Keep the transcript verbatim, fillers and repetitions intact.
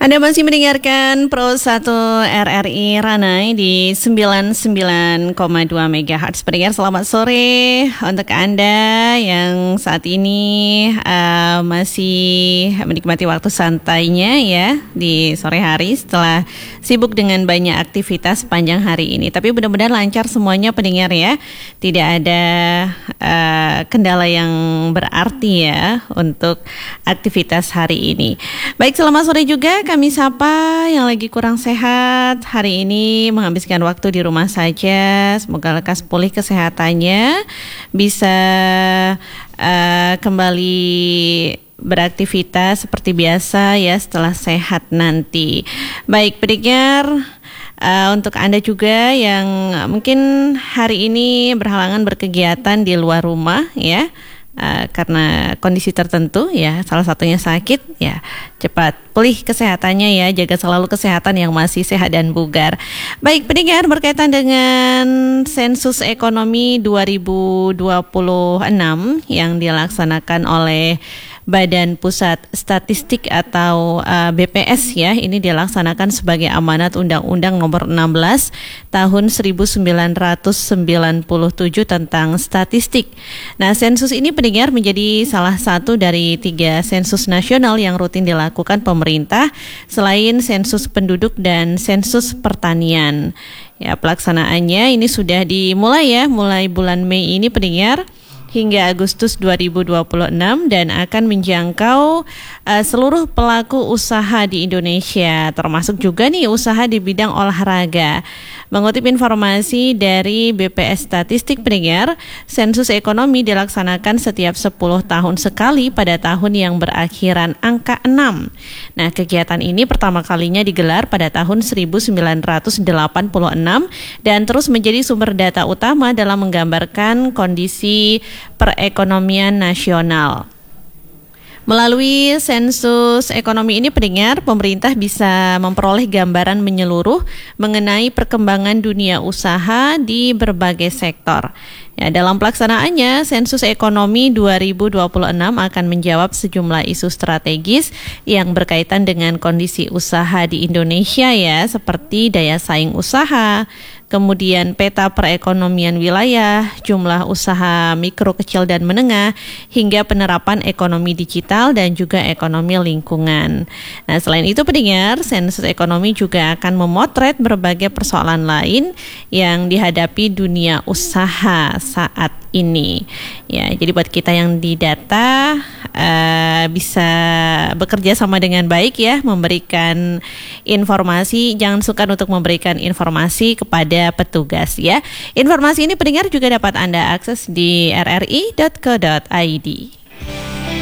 Anda masih mendengarkan Pro satu R R I Ranai di sembilan puluh sembilan koma dua megahertz. Pendengar, selamat sore untuk Anda yang saat ini uh, masih menikmati waktu santainya ya di sore hari setelah sibuk dengan banyak aktivitas panjang hari ini. Tapi benar-benar lancar semuanya pendengar ya. Tidak ada uh, kendala yang berarti ya untuk aktivitas hari ini. Baik, selamat sore juga. Kami sapa yang lagi kurang sehat hari ini menghabiskan waktu di rumah saja. Semoga lekas pulih kesehatannya, bisa uh, kembali beraktivitas seperti biasa ya setelah sehat nanti. Baik pendengar, uh, untuk Anda juga yang mungkin hari ini berhalangan berkegiatan di luar rumah ya, Uh, karena kondisi tertentu ya, salah satunya sakit ya, cepat pulih kesehatannya ya, jaga selalu kesehatan yang masih sehat dan bugar. Baik pendengar, berkaitan dengan sensus ekonomi dua ribu dua puluh enam yang dilaksanakan oleh Badan Pusat Statistik atau uh, B P S ya, ini dilaksanakan sebagai amanat Undang-Undang Nomor enam belas Tahun seribu sembilan ratus sembilan puluh tujuh tentang statistik. Nah, sensus ini pendengar menjadi salah satu dari tiga sensus nasional yang rutin dilakukan pemerintah selain sensus penduduk dan sensus pertanian. Ya, pelaksanaannya ini sudah dimulai ya, mulai bulan Mei ini pendengar, hingga Agustus dua ribu dua puluh enam dan akan menjangkau uh, seluruh pelaku usaha di Indonesia, termasuk juga nih usaha di bidang olahraga. Mengutip informasi dari B P S Statistik pendengar, sensus ekonomi dilaksanakan setiap sepuluh tahun sekali pada tahun yang berakhiran angka enam. Nah, kegiatan ini pertama kalinya digelar pada tahun seribu sembilan ratus delapan puluh enam dan terus menjadi sumber data utama dalam menggambarkan kondisi perekonomian nasional. Melalui sensus ekonomi ini pendengar, pemerintah bisa memperoleh gambaran menyeluruh mengenai perkembangan dunia usaha di berbagai sektor. Ya, dalam pelaksanaannya, sensus ekonomi dua ribu dua puluh enam akan menjawab sejumlah isu strategis yang berkaitan dengan kondisi usaha di Indonesia ya, seperti daya saing usaha, kemudian peta perekonomian wilayah, jumlah usaha mikro, kecil, dan menengah, hingga penerapan ekonomi digital dan juga ekonomi lingkungan. Nah, selain itu pendengar, sensus ekonomi juga akan memotret berbagai persoalan lain yang dihadapi dunia usaha saat ini. Ya, jadi buat kita yang didata uh, bisa bekerja sama dengan baik ya, memberikan informasi, jangan sukar untuk memberikan informasi kepada petugas ya. Informasi ini pendengar juga dapat Anda akses di r r i dot co dot i d.